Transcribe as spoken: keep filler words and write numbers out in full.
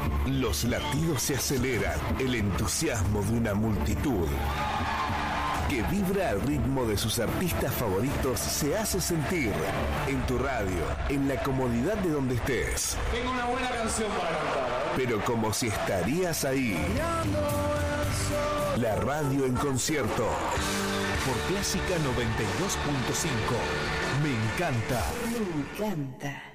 Los latidos se aceleran, el entusiasmo de una multitud que vibra al ritmo de sus artistas favoritos se hace sentir en tu radio, en la comodidad de donde estés. Tengo una buena canción para cantar, ¿eh? Pero como si estarías ahí. La radio en concierto. Por Clásica noventa y dos punto cinco. Me encanta. Me encanta.